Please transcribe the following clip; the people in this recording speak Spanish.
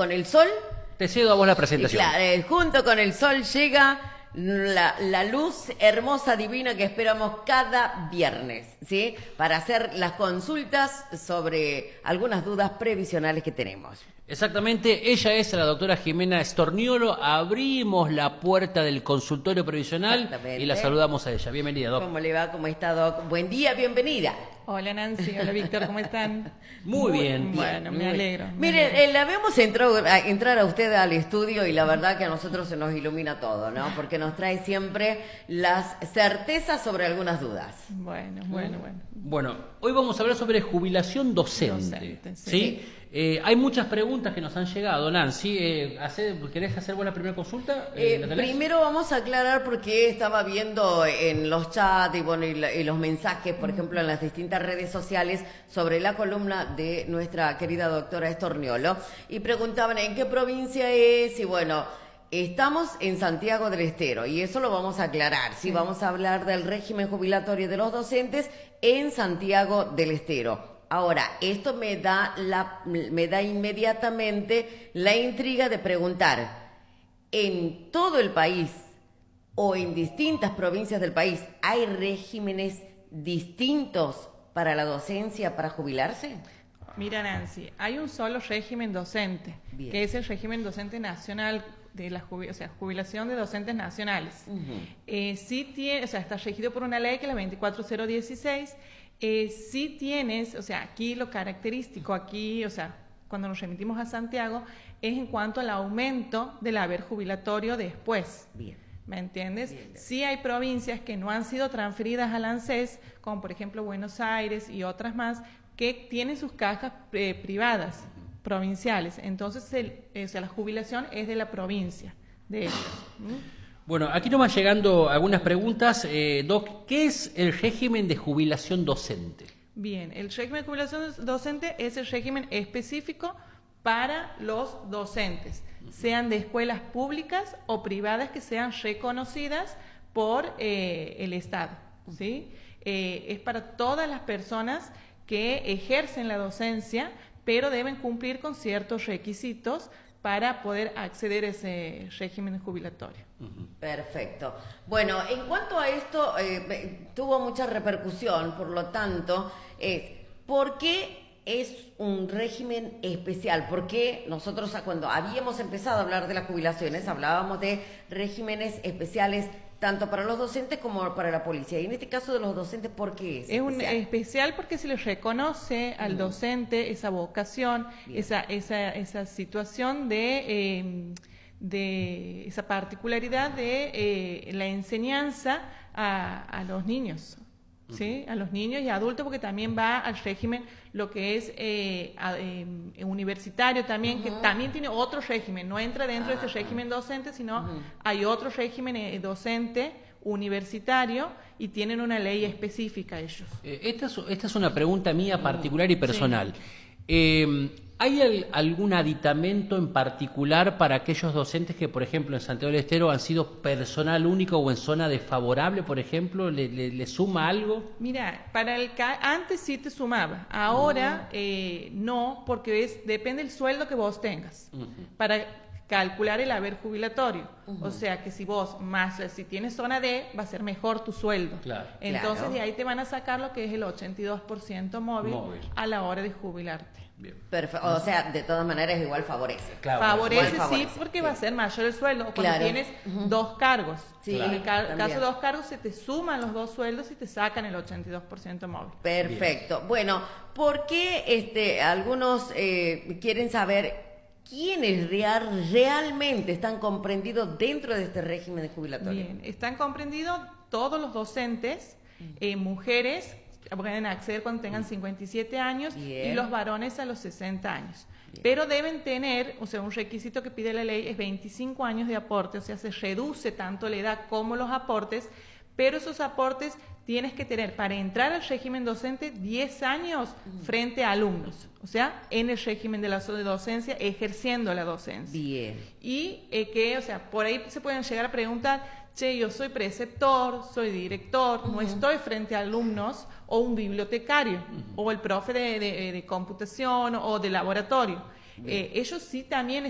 con el sol. Te cedo a vos la presentación. Claro, junto con el sol llega la luz hermosa, divina que esperamos cada viernes, ¿sí? Para hacer las consultas sobre algunas dudas previsionales que tenemos. Exactamente, ella es la doctora Jimena Storniolo. Abrimos la puerta del consultorio previsional y la saludamos a ella. Bienvenida, Doc. ¿Cómo le va? ¿Cómo está, Doc? Buen día, bienvenida. Hola Nancy, hola Víctor, ¿cómo están? Muy bien. Bueno, me alegro. Mire, la vemos entrar a usted al estudio y la verdad que a nosotros se nos ilumina todo, ¿no? Porque nos trae siempre las certezas sobre algunas dudas. Bueno. Bueno, hoy vamos a hablar sobre jubilación docente. ¿Sí? Hay muchas preguntas que nos han llegado, Nancy. ¿Querés hacer vos la primera consulta? Primero vamos a aclarar porque estaba viendo en los chats y los mensajes, por ejemplo, en las distintas redes sociales sobre la columna de nuestra querida doctora Storniolo y preguntaban en qué provincia es y bueno, estamos en Santiago del Estero y eso lo vamos a aclarar. Sí, vamos a hablar del régimen jubilatorio de los docentes en Santiago del Estero. Ahora, esto me da inmediatamente la intriga de preguntar, ¿en todo el país o en distintas provincias del país hay regímenes distintos para la docencia para jubilarse? Mira Nancy, hay un solo régimen docente, que es el régimen docente nacional de la jubilación de docentes nacionales. Sí tiene, está regido por una ley que es la 24016. Sí tienes, aquí lo característico, cuando nos remitimos a Santiago, es en cuanto al aumento del haber jubilatorio después. Bien. ¿Me entiendes? Bien. Sí hay provincias que no han sido transferidas al ANSES, como por ejemplo Buenos Aires y otras más, que tienen sus cajas privadas, provinciales. Entonces, la jubilación es de la provincia, de ellos. Bueno, aquí nos van llegando algunas preguntas. Doc, ¿qué es el régimen de jubilación docente? Bien, el régimen de jubilación docente es el régimen específico para los docentes, sean de escuelas públicas o privadas que sean reconocidas por el Estado, ¿sí? Es para todas las personas que ejercen la docencia, pero deben cumplir con ciertos requisitos para poder acceder a ese régimen jubilatorio. Perfecto. Bueno, en cuanto a esto, tuvo mucha repercusión, por lo tanto, ¿por qué es un régimen especial? Porque nosotros cuando habíamos empezado a hablar de las jubilaciones, hablábamos de regímenes especiales tanto para los docentes como para la policía. Y en este caso de los docentes, ¿por qué es especial? Es especial porque se le reconoce al docente esa vocación, esa situación de esa particularidad de la enseñanza a los niños, ¿sí? A los niños y adultos, porque también va al régimen lo que es universitario también, que también tiene otro régimen, no entra dentro de este régimen docente, sino hay otro régimen docente universitario y tienen una ley específica ellos. Esta es una pregunta mía particular y personal. Sí. ¿Hay algún aditamento en particular para aquellos docentes que, por ejemplo, en Santiago del Estero han sido personal único o en zona desfavorable, por ejemplo? ¿Le suma algo? Mira, antes sí te sumaba, ahora no, porque depende del sueldo que vos tengas para calcular el haber jubilatorio. O sea que si tienes zona D, va a ser mejor tu sueldo. Claro. Entonces de ahí te van a sacar lo que es el 82% móvil a la hora de jubilarte. Bien. Perfecto. O sea, de todas maneras igual favorece. Claro, favorece, sí, porque va a ser mayor el sueldo. O cuando tienes dos cargos. Sí, en el caso de dos cargos se te suman los dos sueldos y te sacan el 82% móvil. Perfecto. Bien. Bueno, ¿por qué algunos quieren saber quiénes realmente están comprendidos dentro de este régimen de jubilatorio? Bien, están comprendidos todos los docentes, mujeres, pueden acceder cuando tengan 57 años y los varones a los 60 años. Pero deben tener, un requisito que pide la ley es 25 años de aporte, se reduce tanto la edad como los aportes, pero esos aportes tienes que tener para entrar al régimen docente 10 años frente a alumnos, en el régimen de la docencia, ejerciendo la docencia. Bien. Y por ahí se pueden llegar a preguntar, yo soy preceptor, soy director, no estoy frente a alumnos, o un bibliotecario, o el profe de computación o de laboratorio. Ellos sí también